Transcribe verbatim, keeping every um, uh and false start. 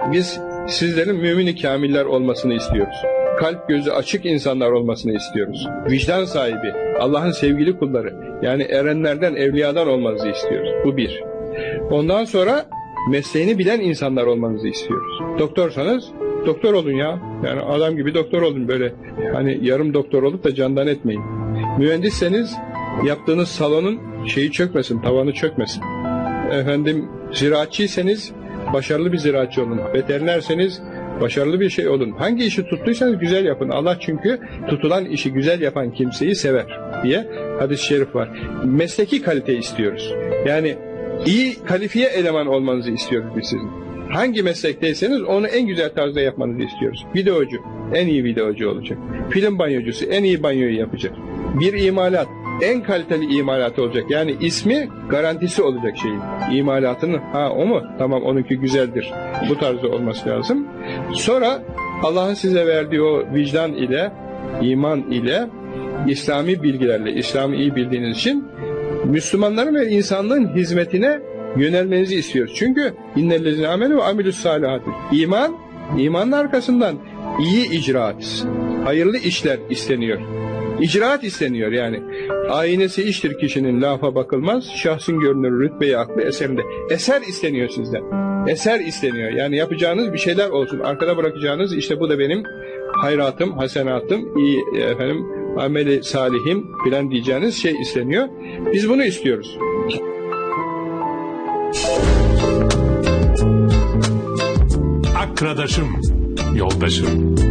Biz sizlerin mümin-i kamiller olmasını istiyoruz. Kalp gözü açık insanlar olmasını istiyoruz. Vicdan sahibi, Allah'ın sevgili kulları, yani erenlerden, evliyadan olmanızı istiyoruz. Bu bir. Ondan sonra mesleğini bilen insanlar olmanızı istiyoruz. Doktorsanız doktor olun ya. Yani adam gibi doktor olun, böyle hani yarım doktor olup da candan etmeyin. Mühendisseniz yaptığınız salonun şeyi çökmesin, tavanı çökmesin. Efendim ziraatçıysanız başarılı bir ziraatçı olun. Veterinerseniz başarılı bir şey olun. Hangi işi tuttuysanız güzel yapın. Allah çünkü tutulan işi güzel yapan kimseyi sever diye hadis-i şerif var. Mesleki kalite istiyoruz. Yani iyi kalifiye eleman olmanızı istiyoruz biz sizin. Hangi meslekteyseniz onu en güzel tarzda yapmanızı istiyoruz. Videocu, en iyi videocu olacak. Film banyocusu, en iyi banyoyu yapacak. Bir imalat, en kaliteli imalat olacak. Yani ismi, garantisi olacak şeyin. İmalatının, ha o mu? Tamam, onunki güzeldir. Bu tarzda olması lazım. Sonra Allah'ın size verdiği o vicdan ile, iman ile, İslami bilgilerle, İslam'ı iyi bildiğiniz için Müslümanların ve insanlığın hizmetine yönelmenizi istiyoruz. Çünkü innellezine amenu ve amilus salihatir. İman, imanın arkasından iyi icraat, hayırlı işler isteniyor. İcraat isteniyor yani. Aynesi iştir kişinin, lafa bakılmaz. Şahsın görünür, rütbeyi, aklı eserinde. Eser isteniyor sizden. Eser isteniyor. Yani yapacağınız bir şeyler olsun. Arkada bırakacağınız, işte bu da benim hayratım, hasenatım, iyi efendim, ameli salihim filan diyeceğiniz şey isteniyor. Biz bunu istiyoruz. Akradaşım, yoldaşım.